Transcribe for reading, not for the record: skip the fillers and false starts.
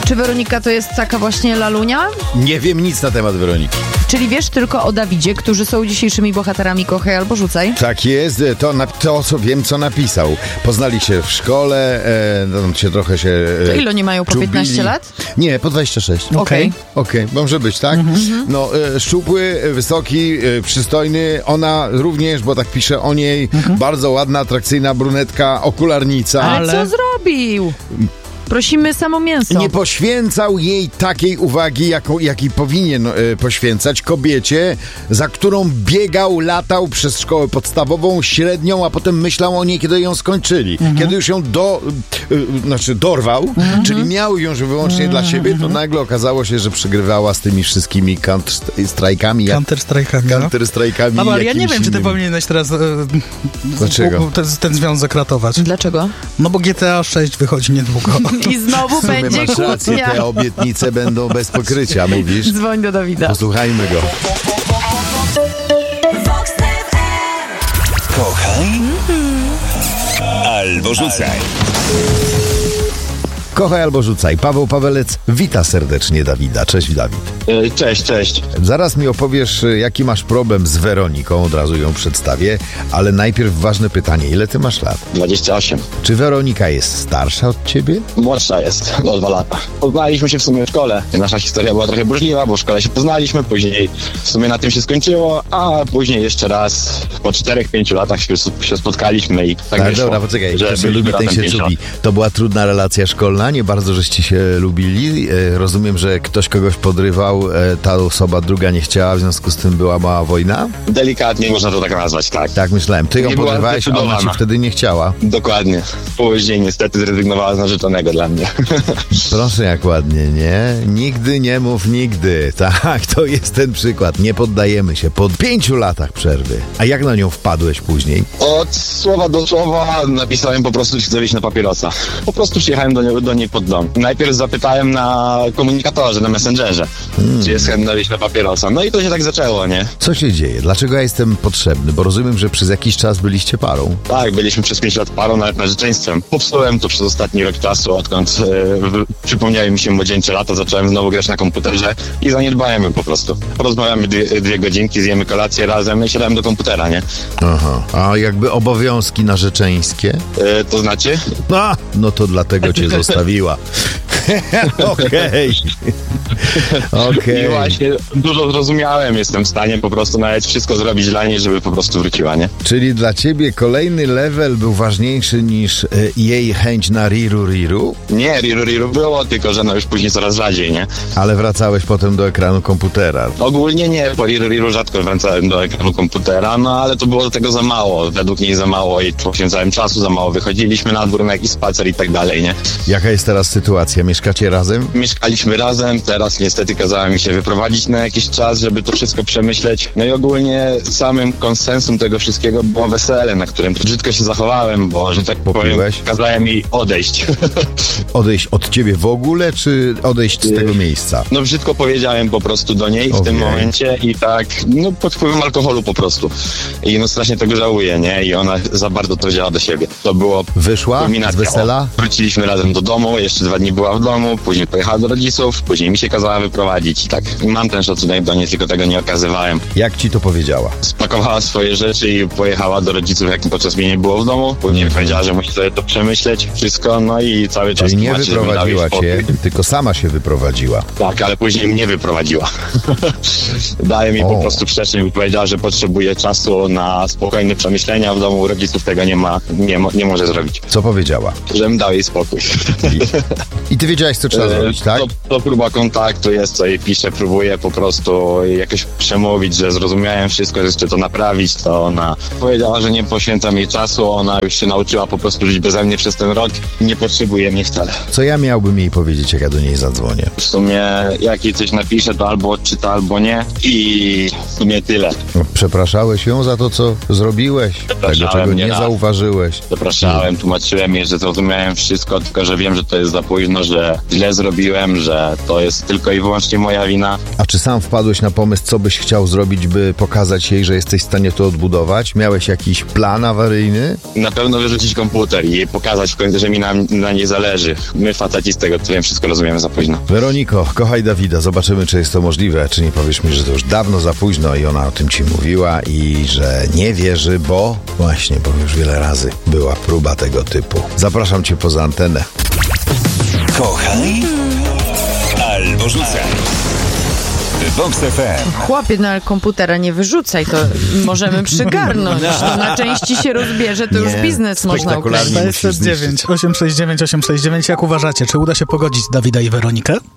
Czy Weronika to jest taka właśnie lalunia? Nie wiem nic na temat Weroniki. Czyli wiesz tylko o Dawidzie, którzy są dzisiejszymi bohaterami Kochaj albo Rzucaj? Tak jest, to co wiem, co napisał. Poznali się w szkole, się trochę się To ile oni mają, po czubili. 15 lat? Nie, po 26. Okej. Okej, może być, tak? No, szczupły, wysoki, przystojny, ona również, bo tak pisze o niej, bardzo ładna, atrakcyjna brunetka, okularnica. Ale co zrobił? Prosimy samo mięso. Nie poświęcał jej takiej uwagi, jakiej powinien poświęcać kobiecie, za którą biegał, latał przez szkołę podstawową, średnią, a potem myślał o niej, kiedy ją skończyli. Kiedy już ją dorwał, czyli miał ją że wyłącznie dla siebie, to nagle okazało się, że przegrywała z tymi wszystkimi Counter-Strike'ami. Counter-Strike'ami. Ale ja nie wiem, czy ty powinieneś teraz Dlaczego? Ten związek ratować. Dlaczego? No bo GTA 6 wychodzi niedługo. I znowu będzie masz rację, kłótnia. te obietnice będą bez pokrycia, mówisz? Dzwoń do Dawida. Posłuchajmy go. Kochaj albo rzucaj. Kochaj albo rzucaj. Paweł Pawelec wita serdecznie Dawida. Cześć, Dawid. Cześć. Zaraz mi opowiesz, jaki masz problem z Weroniką, od razu ją przedstawię, ale najpierw ważne pytanie, ile ty masz lat? 28. Czy Weronika jest starsza od ciebie? Młodsza jest, o 2 lata. Poznaliśmy się w sumie w szkole. Nasza historia była trochę burzliwa, bo w szkole się poznaliśmy, później w sumie na tym się skończyło, a później jeszcze raz po 4-5 latach się spotkaliśmy i tak wyszło. Dobra, poczekaj, że kto się lubi, byliśmy ten razem się 5 cubi. To była trudna relacja szkolna, nie bardzo żeście się lubili. Rozumiem, że ktoś kogoś podrywał, ta osoba druga nie chciała, w związku z tym była mała wojna? Delikatnie można to tak nazwać, tak. Tak myślałem. Ty ją Nie była podrywałeś, a ona cię zdecydowana. wtedy nie chciała. Dokładnie. Później niestety zrezygnowała z narzeczonego dla mnie. Proszę, jak ładnie, nie? Nigdy nie mów nigdy. Tak, to jest ten przykład. Nie poddajemy się. Po 5 latach przerwy. A jak na nią wpadłeś później? Od słowa do słowa napisałem po prostu, że chcę wyjść na papierosa. Po prostu przyjechałem do niej pod dom. Najpierw zapytałem na komunikatorze, na Messengerze, czy jest chętna wyjść na papierosa. No i to się tak zaczęło, nie? Co się dzieje? Dlaczego ja jestem potrzebny? Bo rozumiem, że przez jakiś czas byliście parą. Tak, byliśmy przez 5 lat parą, nawet narzeczeństwem. Popsułem to przez ostatni rok czasu, odkąd przypomniały mi się młodzieńcze lata, zacząłem znowu grać na komputerze i zaniedbajemy po prostu. Porozmawiamy 2 godzinki, zjemy kolację razem i siadamy do komputera, nie? Aha. A jakby obowiązki narzeczeńskie? To znaczy? No to dlatego cię zostawiła. Okej. I właśnie dużo zrozumiałem, jestem w stanie po prostu nawet wszystko zrobić dla niej, żeby po prostu wróciła, nie? Czyli dla ciebie kolejny level był ważniejszy niż jej chęć na riru? Nie, riru było, tylko że no już później coraz rzadziej, nie? Ale wracałeś potem do ekranu komputera. Ogólnie nie, po riru rzadko wracałem do ekranu komputera, no ale to było do tego za mało, według niej za mało i poświęcałem czasu, za mało wychodziliśmy na dwór, na jakiś spacer i tak dalej, nie? Jaka jest teraz sytuacja? Mieszkacie razem? Mieszkaliśmy razem, teraz niestety kazała mi się wyprowadzić na jakiś czas, żeby to wszystko przemyśleć. No i ogólnie samym konsensum tego wszystkiego było wesele, na którym brzydko się zachowałem, bo, że tak powiem, kazałem jej odejść. Odejść od ciebie w ogóle, czy odejść z tego miejsca? No brzydko powiedziałem po prostu do niej w tym momencie i tak, no pod wpływem alkoholu po prostu. I no strasznie tego żałuję, nie? I ona za bardzo to wzięła do siebie. To było... Wyszła z wesela? Wróciliśmy razem do domu, jeszcze 2 dni była w domu, później pojechała do rodziców, później mi się kazała wyprowadzić i tak mam ten szacunek do niej, tylko tego nie okazywałem. Jak ci to powiedziała? Spakowała swoje rzeczy i pojechała do rodziców, jak podczas mnie nie było w domu. Później powiedziała, że musi sobie to przemyśleć, wszystko, no i cały czas... Czyli nie wyprowadziła cię, tylko sama się wyprowadziła. Tak, ale później mnie wyprowadziła. Daje mi po prostu przestrzeń, powiedziała, że potrzebuje czasu na spokojne przemyślenia w domu, rodziców tego nie może zrobić. Co powiedziała? Żebym dał jej spokój. I ty wiedziałeś, co trzeba zrobić, tak? To próba kontaktu jest, co jej piszę, próbuję po prostu jakoś przemówić, że zrozumiałem wszystko, że chcę to naprawić, to ona powiedziała, że nie poświęcam jej czasu, ona już się nauczyła po prostu żyć beze mnie przez ten rok, nie potrzebuje mnie wcale. Co ja miałbym jej powiedzieć, jak ja do niej zadzwonię? W sumie, jak jej coś napiszę, to albo odczyta, albo nie i w sumie tyle. Przepraszałeś ją za to, co zrobiłeś? Tego, czego nie zauważyłeś? Przepraszałem, tłumaczyłem jej, że zrozumiałem wszystko, tylko że wiem, że to jest za późno, że źle zrobiłem, że to jest jest tylko i wyłącznie moja wina. A czy sam wpadłeś na pomysł, co byś chciał zrobić, by pokazać jej, że jesteś w stanie to odbudować? Miałeś jakiś plan awaryjny? Na pewno wyrzucić komputer i pokazać w końcu, że mi na niej zależy. My faceci z tego, co wiem, wszystko rozumiemy za późno. Weroniko, kochaj Dawida, zobaczymy, czy jest to możliwe, czy nie powiesz mi, że to już dawno za późno i ona o tym ci mówiła i że nie wierzy, bo już wiele razy była próba tego typu. Zapraszam cię poza antenę. Kochaj albo rzucaj. Vox FM. Chłopie, no ale komputera nie wyrzucaj, to możemy przygarnąć. To na części się rozbierze, to już biznes można ukręcić. 669 869 869. Jak uważacie, czy uda się pogodzić Dawida i Weronikę?